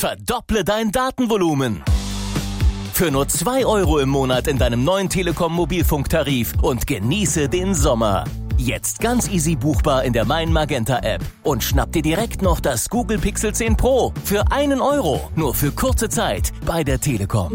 Verdopple dein Datenvolumen. Für nur 2 € im Monat in deinem neuen Telekom-Mobilfunktarif und genieße den Sommer. Jetzt ganz easy buchbar in der Mein Magenta App. Und schnapp dir direkt noch das Google Pixel 10 Pro für 1 €. Nur für kurze Zeit bei der Telekom.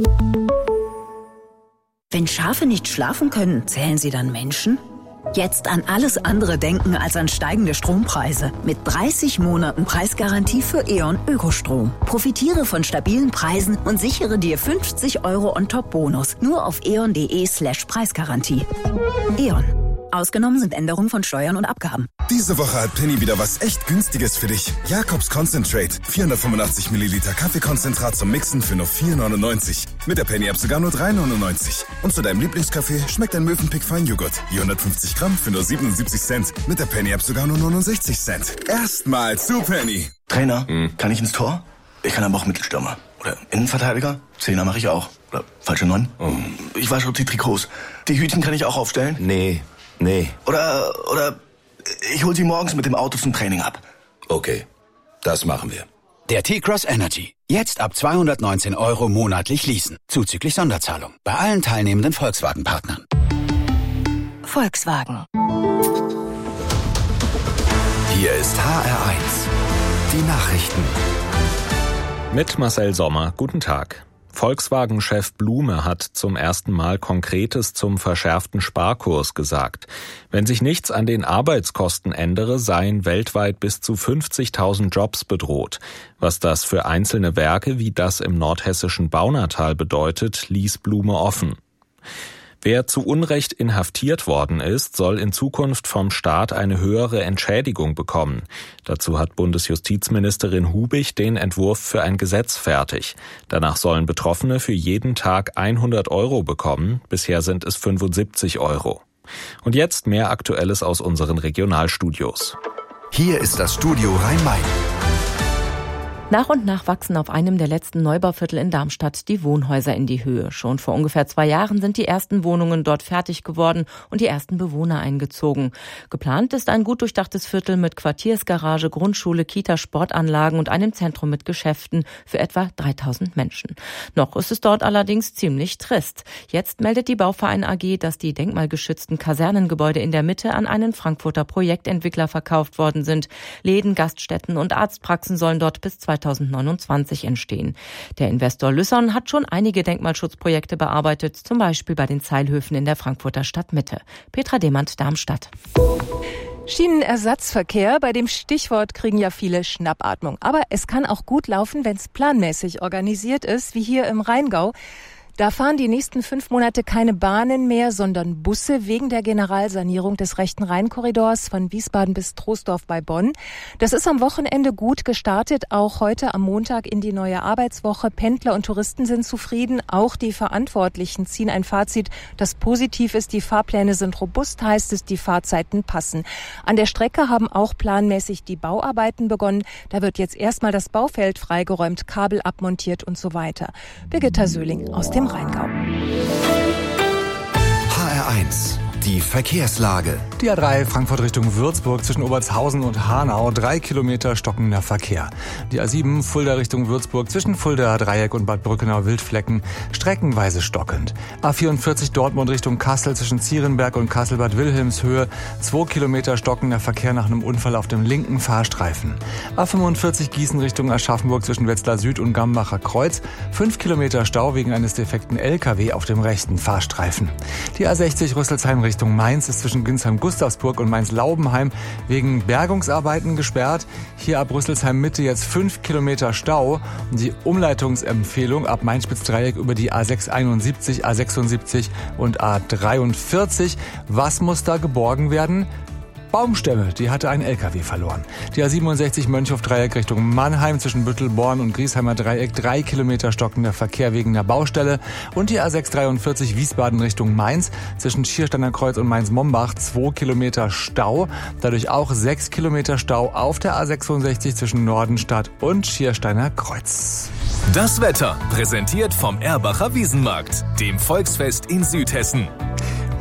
Wenn Schafe nicht schlafen können, zählen sie dann Menschen? Jetzt an alles andere denken als an steigende Strompreise. Mit 30 Monaten Preisgarantie für E.ON Ökostrom. Profitiere von stabilen Preisen und sichere dir 50 € On-Top-Bonus. Nur auf eon.de/Preisgarantie. E.ON. Ausgenommen sind Änderungen von Steuern und Abgaben. Diese Woche hat Penny wieder was echt Günstiges für dich. Jakobs Concentrate. 485 Milliliter Kaffeekonzentrat zum Mixen für nur 4,99. Mit der Penny-App sogar nur 3,99. Und zu deinem Lieblingskaffee schmeckt ein Mövenpick Feinjoghurt. Die 150 Gramm für nur 77 Cent. Mit der Penny-App sogar nur 69 Cent. Erstmal zu Penny. Trainer, kann ich ins Tor? Ich kann aber auch Mittelstürmer. Oder Innenverteidiger? Zehner mache ich auch. Oder falsche 9? Ich wasche die Trikots. Die Hütchen kann ich auch aufstellen? Nee. Oder ich hol sie morgens mit dem Auto zum Training ab. Okay, das machen wir. Der T-Cross Energy. Jetzt ab 219 € monatlich leasen. Zuzüglich Sonderzahlung. Bei allen teilnehmenden Volkswagen-Partnern. Volkswagen. Hier ist HR1. Die Nachrichten. Mit Marcel Sommer. Guten Tag. Volkswagen-Chef Blume hat zum ersten Mal Konkretes zum verschärften Sparkurs gesagt. Wenn sich nichts an den Arbeitskosten ändere, seien weltweit bis zu 50.000 Jobs bedroht. Was das für einzelne Werke wie das im nordhessischen Baunatal bedeutet, ließ Blume offen. Wer zu Unrecht inhaftiert worden ist, soll in Zukunft vom Staat eine höhere Entschädigung bekommen. Dazu hat Bundesjustizministerin Hubig den Entwurf für ein Gesetz fertig. Danach sollen Betroffene für jeden Tag 100 € bekommen. Bisher sind es 75 €. Und jetzt mehr Aktuelles aus unseren Regionalstudios. Hier ist das Studio Rhein-Main. Nach und nach wachsen auf einem der letzten Neubauviertel in Darmstadt die Wohnhäuser in die Höhe. Schon vor ungefähr 2 Jahren sind die ersten Wohnungen dort fertig geworden und die ersten Bewohner eingezogen. Geplant ist ein gut durchdachtes Viertel mit Quartiersgarage, Grundschule, Kita, Sportanlagen und einem Zentrum mit Geschäften für etwa 3.000 Menschen. Noch ist es dort allerdings ziemlich trist. Jetzt meldet die Bauverein AG, dass die denkmalgeschützten Kasernengebäude in der Mitte an einen Frankfurter Projektentwickler verkauft worden sind. Läden, Gaststätten und Arztpraxen sollen dort bis 2029 entstehen. Der Investor Lüsson hat schon einige Denkmalschutzprojekte bearbeitet, zum Beispiel bei den Zeilhöfen in der Frankfurter Stadtmitte. Petra Demand, Darmstadt. Schienenersatzverkehr, bei dem Stichwort kriegen ja viele Schnappatmung. Aber es kann auch gut laufen, wenn es planmäßig organisiert ist, wie hier im Rheingau. Da fahren die nächsten 5 Monate keine Bahnen mehr, sondern Busse wegen der Generalsanierung des rechten Rheinkorridors von Wiesbaden bis Troisdorf bei Bonn. Das ist am Wochenende gut gestartet, auch heute am Montag in die neue Arbeitswoche. Pendler und Touristen sind zufrieden, auch die Verantwortlichen ziehen ein Fazit, das positiv ist. Die Fahrpläne sind robust, heißt es, die Fahrzeiten passen. An der Strecke haben auch planmäßig die Bauarbeiten begonnen. Da wird jetzt erstmal das Baufeld freigeräumt, Kabel abmontiert und so weiter. Birgitta Söhling aus dem Rheingau. HR1, die Verkehrslage. Die A3 Frankfurt Richtung Würzburg zwischen Obertshausen und Hanau, 3 Kilometer stockender Verkehr. Die A7 Fulda Richtung Würzburg zwischen Fulda Dreieck und Bad Brückenau Wildflecken, streckenweise stockend. A44 Dortmund Richtung Kassel zwischen Zierenberg und Kassel-Bad Wilhelmshöhe, 2 Kilometer stockender Verkehr nach einem Unfall auf dem linken Fahrstreifen. A45 Gießen Richtung Aschaffenburg zwischen Wetzlar Süd und Gambacher Kreuz, 5 Kilometer Stau wegen eines defekten LKW auf dem rechten Fahrstreifen. Die A60 Rüsselsheim Richtung Mainz ist zwischen Günsheim-Gustavsburg und Mainz-Laubenheim wegen Bergungsarbeiten gesperrt. Hier ab Rüsselsheim Mitte jetzt 5 Kilometer Stau. Und die Umleitungsempfehlung ab Main-Spitz-Dreieck über die A671, A76 und A43. Was muss da geborgen werden? Baumstämme, die hatte ein LKW verloren. Die A67 Mönchhof-Dreieck Richtung Mannheim zwischen Büttelborn und Griesheimer Dreieck, 3 Kilometer stockender Verkehr wegen der Baustelle. Und die A643 Wiesbaden Richtung Mainz zwischen Schiersteiner Kreuz und Mainz-Mombach, 2 Kilometer Stau. Dadurch auch 6 Kilometer Stau auf der A66 zwischen Nordenstadt und Schiersteiner Kreuz. Das Wetter, präsentiert vom Erbacher Wiesenmarkt, dem Volksfest in Südhessen.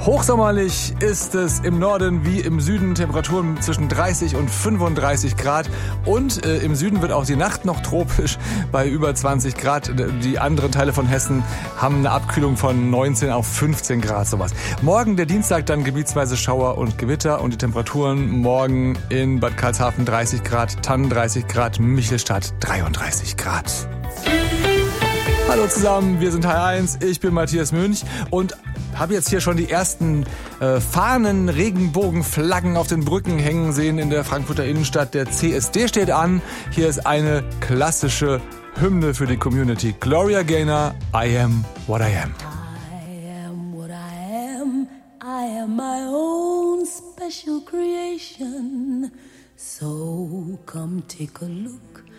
Hochsommerlich ist es im Norden wie im Süden, Temperaturen zwischen 30 und 35 Grad. Und im Süden wird auch die Nacht noch tropisch bei über 20 Grad. Die anderen Teile von Hessen haben eine Abkühlung von 19 auf 15 Grad, sowas. Morgen, der Dienstag, dann gebietsweise Schauer und Gewitter. Und die Temperaturen morgen in Bad Karlshafen 30 Grad, Tannen 30 Grad, Michelstadt 33 Grad. Hallo zusammen, wir sind HR1, ich bin Matthias Münch und habe jetzt hier schon die ersten Fahnen, Regenbogenflaggen auf den Brücken hängen sehen in der Frankfurter Innenstadt. Der CSD steht an. Hier ist eine klassische Hymne für die Community. Gloria Gaynor, I am what I am. I am what I am. I am my own special creation. So come take a look